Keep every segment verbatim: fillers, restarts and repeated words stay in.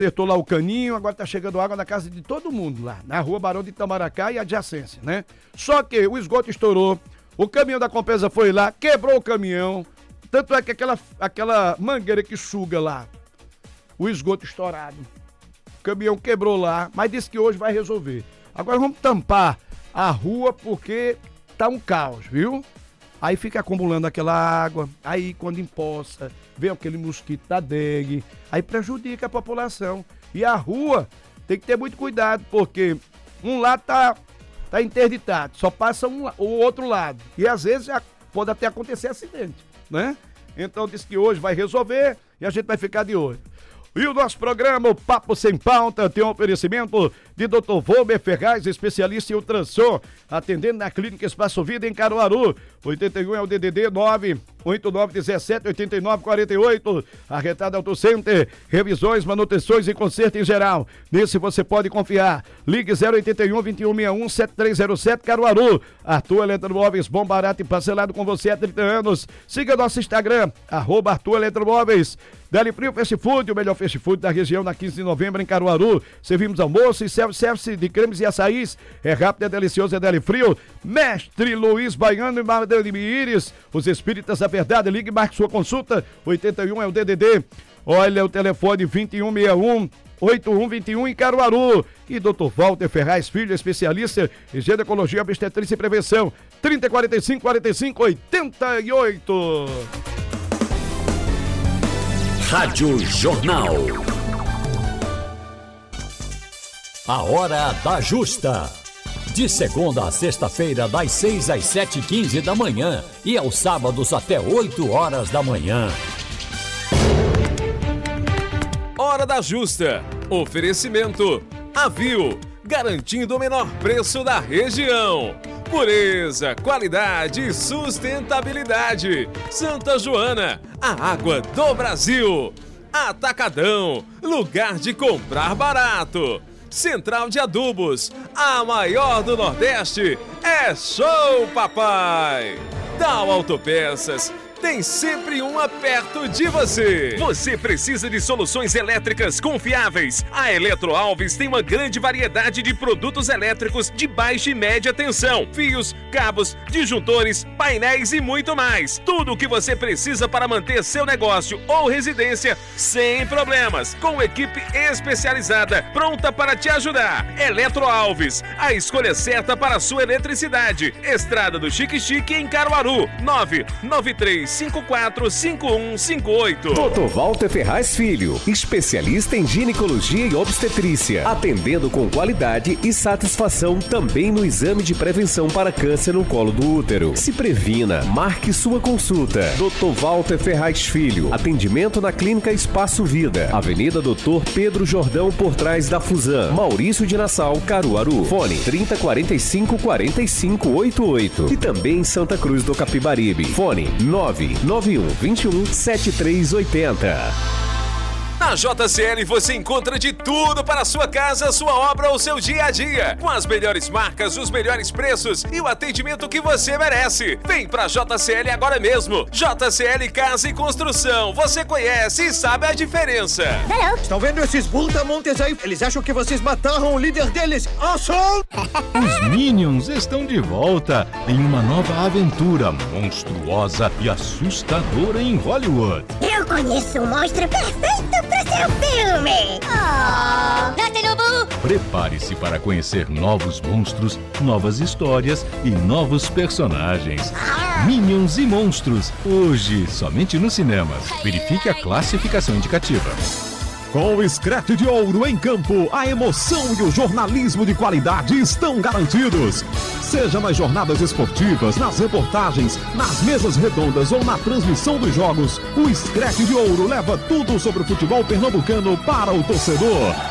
acertou lá o caninho, agora tá chegando água na casa de todo mundo lá, na rua Barão de Itamaracá e adjacência, né? Só que o esgoto estourou, o caminhão da Compesa foi lá, quebrou o caminhão, tanto é que aquela, aquela mangueira que suga lá, o esgoto estourado, o caminhão quebrou lá, mas disse que hoje vai resolver. Agora vamos tampar a rua porque tá um caos, viu? Aí fica acumulando aquela água, aí quando empoça, vem aquele mosquito da dengue, aí prejudica a população. E a rua tem que ter muito cuidado, porque um lado tá, tá interditado, só passa um, o outro lado. E às vezes já pode até acontecer acidente, né? Então disse que hoje vai resolver e a gente vai ficar de olho. E o nosso programa, o Papo Sem Pauta, tem um oferecimento de doutor Volber Ferraz, especialista em ultrassom, atendendo na Clínica Espaço Vida em Caruaru. oitenta e um é o D D D nove oito nove um sete oito nove quatro oito. Arretada Auto Center, revisões, manutenções e conserto em geral. Nesse você pode confiar. Ligue zero oito um, vinte e um sessenta e um, setenta e três zero sete Caruaru. Arthur Eletromóveis, bom, barato e parcelado com você há trinta anos. Siga nosso Instagram, arroba Arthur Eletromóveis. Deli Frio Fast Food, o melhor fast food da região, na quinze de novembro em Caruaru. Servimos almoço e self-service de cremes e açaís. É rápido, é delicioso, é Deli Frio. Mestre Luiz Baiano e Madre Mires, os espíritas da verdade. Ligue e marque sua consulta. oitenta e um é o D D D. Olha o telefone vinte e um sessenta e um, oitenta e um vinte e um em Caruaru. E doutor Walter Ferraz Filho, especialista em ginecologia, obstetrícia e prevenção. trinta, quarenta e cinco, quarenta e cinco, oitenta e oito. Rádio Jornal. A Hora da Justa. De segunda a sexta-feira, das seis às sete e quinze da manhã e aos sábados até oito horas da manhã. Hora da Justa. Oferecimento Avil, garantindo o menor preço da região. Pureza, qualidade e sustentabilidade. Santa Joana, a água do Brasil. Atacadão, lugar de comprar barato. Central de Adubos, a maior do Nordeste. É show, papai! Dal Autopeças, tem sempre uma perto de você. Você precisa de soluções elétricas confiáveis? A Eletro Alves tem uma grande variedade de produtos elétricos de baixa e média tensão, fios, cabos, disjuntores, painéis e muito mais. Tudo o que você precisa para manter seu negócio ou residência sem problemas, com equipe especializada pronta para te ajudar. Eletro Alves, a escolha certa para a sua eletricidade. Estrada do Chique Chique em Caruaru, nove nove três cinco quatro cinco um cinco oito. doutor Walter Ferraz Filho, especialista em ginecologia e obstetrícia, atendendo com qualidade e satisfação também no exame de prevenção para câncer no colo do útero. Se previna, marque sua consulta. doutor Walter Ferraz Filho, atendimento na Clínica Espaço Vida, Avenida doutor Pedro Jordão, por trás da Fusan, Maurício de Nassau, Caruaru. Fone trinta, quarenta e cinco, quarenta e cinco, oitenta e oito. E também em Santa Cruz do Capibaribe. Fone nove nove um, vinte e um, setenta e três oitenta. Na J C L você encontra de tudo para a sua casa, sua obra ou seu dia a dia. Com as melhores marcas, os melhores preços e o atendimento que você merece. Vem pra J C L agora mesmo. J C L Casa e Construção. Você conhece e sabe a diferença. Estão vendo esses brutamontes aí? Eles acham que vocês mataram o líder deles. Awesome! Os Minions estão de volta em uma nova aventura monstruosa e assustadora em Hollywood. Eu conheço um monstro perfeito para seu filme! Oh, Prepare-se para conhecer novos monstros, novas histórias e novos personagens. Minions e Monstros, hoje somente nos cinemas. Verifique a classificação indicativa. Com o Screte de Ouro em campo, a emoção e o jornalismo de qualidade estão garantidos. Seja nas jornadas esportivas, nas reportagens, nas mesas redondas ou na transmissão dos jogos, o Screte de Ouro leva tudo sobre o futebol pernambucano para o torcedor.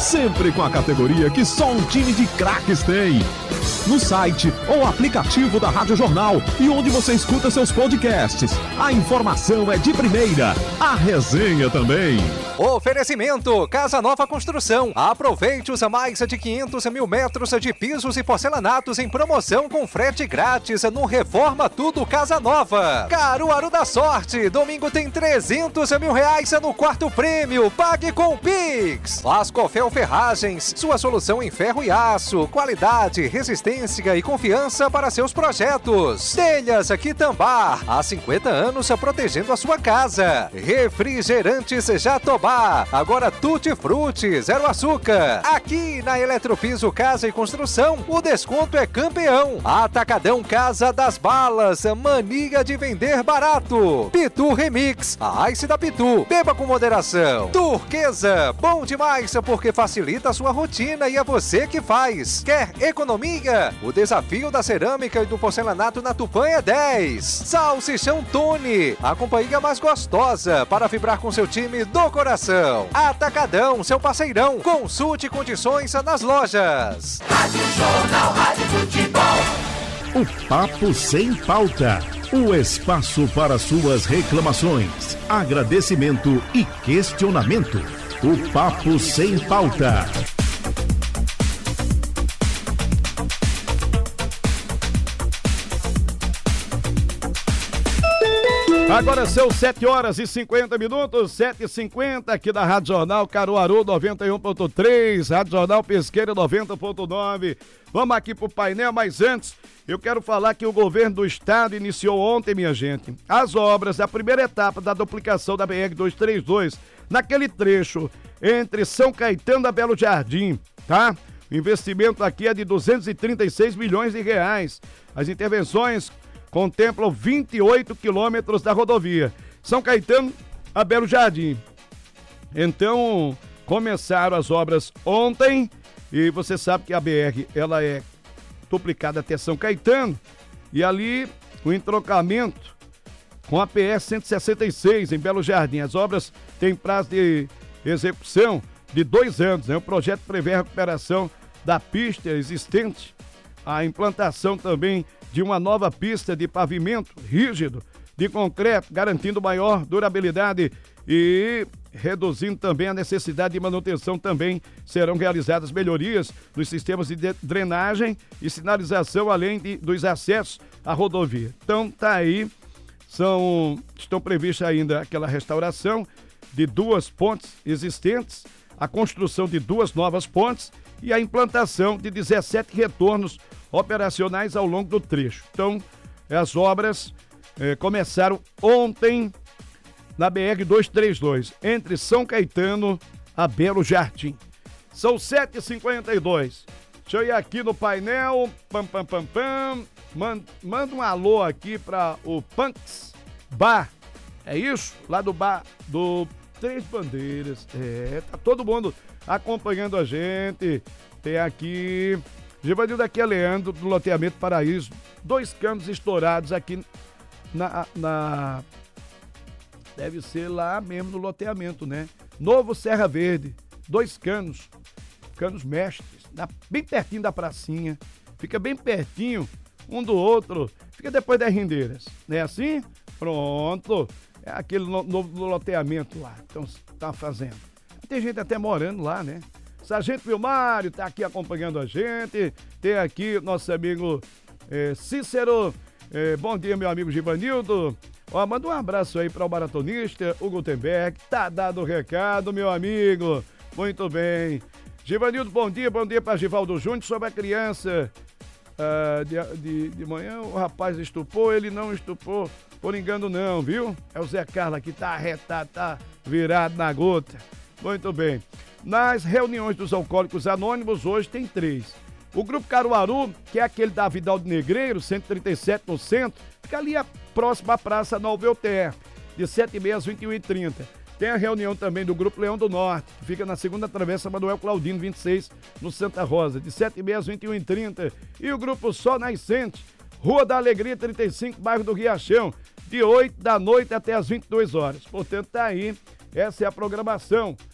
sempre com a categoria que só um time de craques tem. No site ou aplicativo da Rádio Jornal e onde você escuta seus podcasts. A informação é de primeira, a resenha também. Oferecimento Casa Nova Construção. Aproveite os mais de quinhentos mil metros de pisos e porcelanatos em promoção com frete grátis no Reforma Tudo Casa Nova. Caruaru da Sorte. Domingo tem trezentos mil reais no quarto prêmio. Pague com Pix. Lascofel Ferragens. Sua solução em ferro e aço. Qualidade, resistência e confiança para seus projetos. Telhas Quitambá. Há cinquenta anos protegendo a sua casa. Refrigerantes Jatobá. Agora Tutti Frutti, zero açúcar. Aqui na Eletropiso Casa e Construção, o desconto é campeão. Atacadão Casa das Balas. Mania de vender barato. Pitu Remix. A Ice da Pitu. Beba com moderação. Turquesa. Bom demais porque facilita a sua rotina e é você que faz. Quer economia? O desafio da cerâmica e do porcelanato na Tupã é dez. Salsichão Tony. A companhia mais gostosa para vibrar com seu time do coração. Atacadão, seu parceirão. Consulte condições nas lojas. Rádio Jornal, Rádio Futebol. O Papo Sem Pauta. O espaço para suas reclamações, agradecimento e questionamento. O Papo Sem Pauta. Agora são sete horas e cinquenta minutos, sete e cinquenta aqui da Rádio Jornal Caruaru noventa e um ponto três, Rádio Jornal Pesqueira noventa ponto nove. Vamos aqui pro painel, mas antes eu quero falar que o governo do estado iniciou ontem, minha gente, as obras da primeira etapa da duplicação da B R duzentos e trinta e dois, naquele trecho entre São Caetano e Belo Jardim, tá? O investimento aqui é de duzentos e trinta e seis milhões de reais. As intervenções contemplam vinte e oito quilômetros da rodovia São Caetano a Belo Jardim. Então, começaram as obras ontem e você sabe que a B R ela é duplicada até São Caetano e ali o entrocamento com a P S cento e sessenta e seis em Belo Jardim. As obras têm prazo de execução de dois anos, né? O projeto prevê a recuperação da pista existente, a implantação também de uma nova pista de pavimento rígido, de concreto, garantindo maior durabilidade e reduzindo também a necessidade de manutenção. Também serão realizadas melhorias nos sistemas de drenagem e sinalização, além de, dos acessos à rodovia. Então tá aí, são, estão previstas ainda aquela restauração de duas pontes existentes, a construção de duas novas pontes e a implantação de dezessete retornos operacionais ao longo do trecho. Então, as obras eh, começaram ontem na B R duzentos e trinta e dois, entre São Caetano a Belo Jardim. São sete e cinquenta e dois. Deixa eu ir aqui no painel. Pam, pam, pam, pam. Manda, manda um alô aqui para o Punks Bar. É isso? Lá do bar do Três Bandeiras. É, tá todo mundo acompanhando a gente. Tem aqui Givanildo, aqui é Leandro, do loteamento Paraíso. Dois canos estourados aqui na, na... Deve ser lá mesmo no loteamento, né? Novo Serra Verde. Dois canos. Canos mestres. Na, bem pertinho da pracinha. Fica bem pertinho um do outro. Fica depois das rendeiras. Não é assim? Pronto. É aquele no, novo loteamento lá. Então, tá fazendo. Tem gente até morando lá, né? Sargento Vilmário tá aqui acompanhando a gente. Tem aqui nosso amigo é, Cícero. É, bom dia, meu amigo Givanildo. Ó, manda um abraço aí para o maratonista, o Gutenberg. Tá dado o recado, meu amigo. Muito bem. Givanildo, bom dia. Bom dia para Givaldo Júnior. Sobre a criança ah, de, de, de manhã, o rapaz estupou. Ele não estupou por engano não, viu? É o Zé Carlos aqui, tá arretado, tá virado na gota. Muito bem. Nas reuniões dos alcoólicos anônimos, hoje tem três. O Grupo Caruaru, que é aquele da Vidal de Negreiro, cento e trinta e sete no centro, fica ali a próxima Praça Nova Elter, de sete e meia às vinte e uma e trinta. Tem a reunião também do Grupo Leão do Norte, que fica na segunda travessa Manuel Claudino, vinte e seis, no Santa Rosa, de sete e meia às vinte e uma e trinta. E o Grupo Sol Nascente, Rua da Alegria, trinta e cinco, bairro do Riachão, de oito da noite até às vinte e duas horas. Portanto, tá aí, essa é a programação.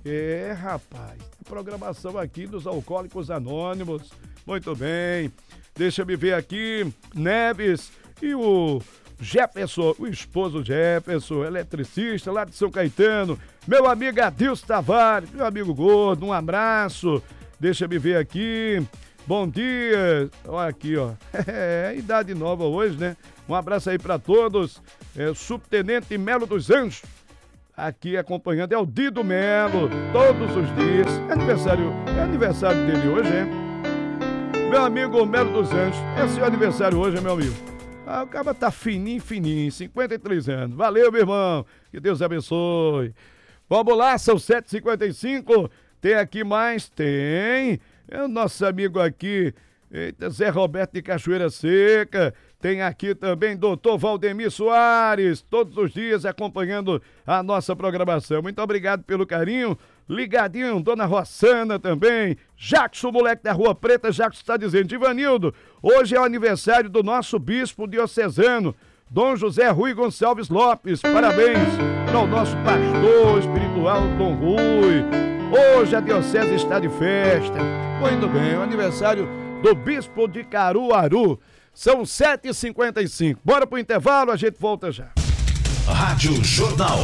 É, rapaz, a programação aqui dos Alcoólicos Anônimos. Muito bem. Deixa eu me ver aqui. Neves e o Jefferson, o esposo Jefferson, eletricista lá de São Caetano. Meu amigo Adilson Tavares, meu amigo gordo, um abraço. Deixa eu me ver aqui. Bom dia. Olha aqui, ó. É, idade nova hoje, né? Um abraço aí pra todos. É, Subtenente Melo dos Anjos. Aqui acompanhando é o Dido Melo, todos os dias. É aniversário, é aniversário dele hoje, é? Meu amigo Melo dos Anjos, é seu aniversário hoje, meu amigo. Ah, o cara tá fininho, fininho, cinquenta e três anos. Valeu, meu irmão, que Deus abençoe. Vamos lá, são sete e cinquenta e cinco. Tem aqui mais? Tem. É o nosso amigo aqui, eita, Zé Roberto de Cachoeira Seca. Tem aqui também doutor Valdemir Soares, todos os dias acompanhando a nossa programação. Muito obrigado pelo carinho. Ligadinho, dona Rossana também. Jackson, moleque da Rua Preta, Jackson está dizendo, Ivanildo, hoje é o aniversário do nosso bispo diocesano, Dom José Rui Gonçalves Lopes. Parabéns ao nosso pastor espiritual, Dom Rui. Hoje a diocese está de festa. Muito bem, o aniversário do bispo de Caruaru. São sete e cinquenta e cinco. Bora pro intervalo, a gente volta já. Rádio Jornal.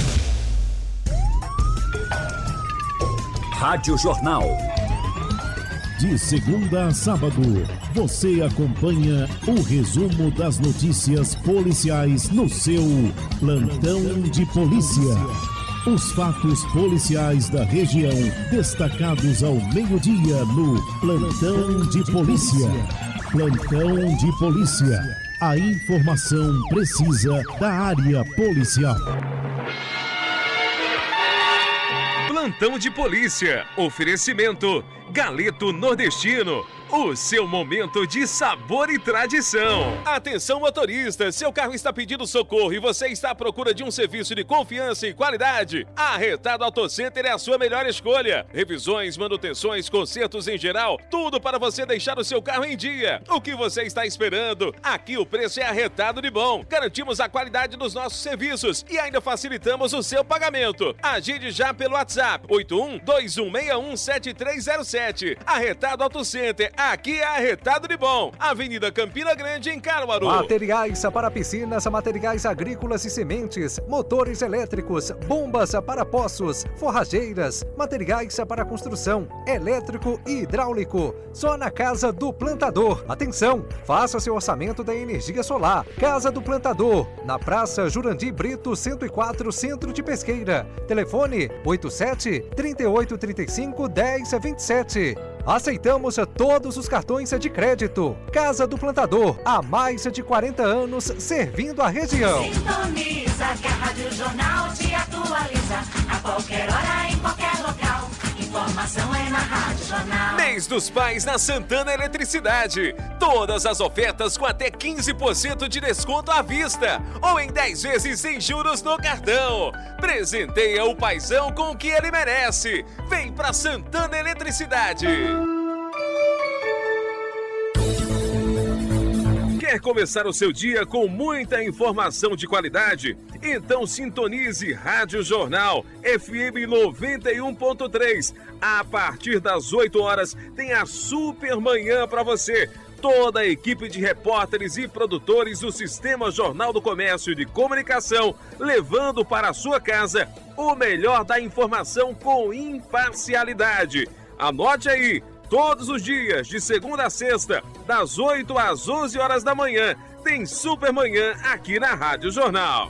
Rádio Jornal. De segunda a sábado, você acompanha o resumo das notícias policiais no seu Plantão de Polícia. Os fatos policiais da região destacados ao meio-dia no Plantão de Polícia. Plantão de Polícia. A informação precisa da área policial. Plantão de Polícia. Oferecimento Galeto Nordestino. O seu momento de sabor e tradição. Atenção, motorista, seu carro está pedindo socorro e você está à procura de um serviço de confiança e qualidade? A Arretado Auto Center é a sua melhor escolha. Revisões, manutenções, consertos em geral, tudo para você deixar o seu carro em dia. O que você está esperando? Aqui o preço é arretado de bom. Garantimos a qualidade dos nossos serviços e ainda facilitamos o seu pagamento. Agende já pelo WhatsApp oito um dois um seis um sete três zero sete. Arretado Auto Center. Aqui é arretado de bom. Avenida Campina Grande, em Caruaru. Materiais para piscinas, materiais agrícolas e sementes, motores elétricos, bombas para poços, forrageiras, materiais para construção, elétrico e hidráulico. Só na Casa do Plantador. Atenção, faça seu orçamento da energia solar. Casa do Plantador, na Praça Jurandir Brito, cento e quatro, Centro de Pesqueira. Telefone oito sete, três oito três cinco, um zero dois sete. Aceitamos todos os cartões de crédito. Casa do Plantador, há mais de quarenta anos servindo a região. Sintoniza que a Rádio Jornal te atualiza a qualquer hora, em qualquer local. Informação é na Rádio Jornal. Mês dos Pais na Santana Eletricidade. Todas as ofertas com até quinze por cento de desconto à vista ou em dez vezes sem juros no cartão. Presenteia o paizão com o que ele merece. Vem pra Santana Eletricidade. Quer começar o seu dia com muita informação de qualidade? Então sintonize Rádio Jornal F M noventa e um ponto três. A partir das oito horas tem a Super Manhã para você. Toda a equipe de repórteres e produtores do Sistema Jornal do Comércio e de Comunicação, levando para a sua casa o melhor da informação com imparcialidade. Anote aí, todos os dias, de segunda a sexta, das oito às onze horas da manhã, tem Super Manhã aqui na Rádio Jornal.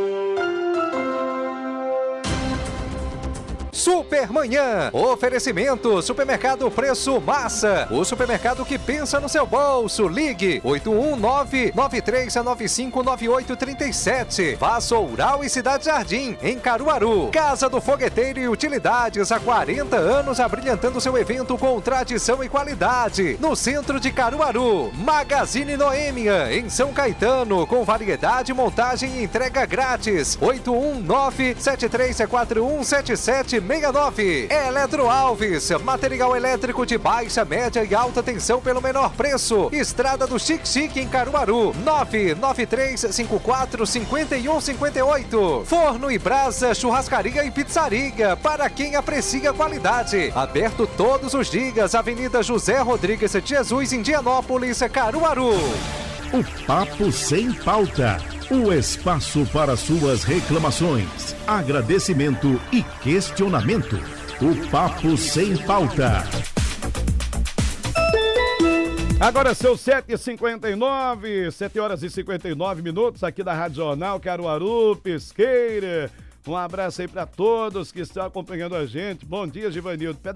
Supermanhã. Oferecimento Supermercado Preço Massa. O supermercado que pensa no seu bolso. Ligue oito um nove, nove três nove cinco, nove oito três sete. Vassoural e Cidade Jardim, em Caruaru. Casa do Fogueteiro e Utilidades, há quarenta anos abrilhantando seu evento com tradição e qualidade. No centro de Caruaru. Magazine Noêmia, em São Caetano, com variedade, montagem e entrega grátis. oito um nove, sete três quatro um, sete sete seis seis nove. Eletro Alves, material elétrico de baixa, média e alta tensão pelo menor preço. Estrada do Chique Chique em Caruaru, nove nove três cinco quatro cinco um cinco oito. Forno e Brasa, churrascaria e pizzaria, para quem aprecia qualidade. Aberto todos os dias, Avenida José Rodrigues de Jesus, Indianópolis, Caruaru. O Papo Sem Pauta. O espaço para suas reclamações, agradecimento e questionamento. O Papo Sem Pauta. Agora são sete e cinquenta e nove, sete horas e cinquenta e nove minutos aqui da Rádio Jornal Caruaru, Pesqueira. Um abraço aí para todos que estão acompanhando a gente. Bom dia, Givanildo.